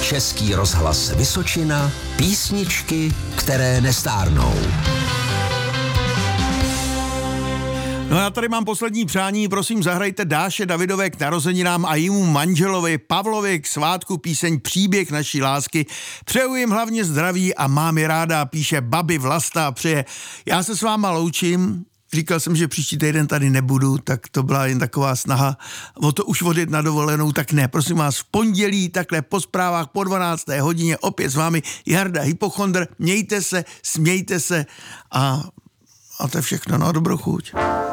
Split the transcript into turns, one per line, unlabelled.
Český rozhlas Vysočina, písničky, které nestárnou.
No já tady mám poslední přání, prosím zahrajte Dáše Davidové k narozeninám a jejímu manželovi Pavlovi k svátku píseň Příběh naší lásky. Přeju jim hlavně zdraví a mám je ráda, píše Babi Vlasta a přeje. Já se s váma loučím, říkal jsem, že příští týden tady nebudu, tak to byla jen taková snaha o to už odjet na dovolenou, tak ne, prosím vás, v pondělí, takhle po zprávách po 12. hodině opět s vámi Jarda Hypochondr, mějte se, smějte se a to je všechno, no dobrou chuť.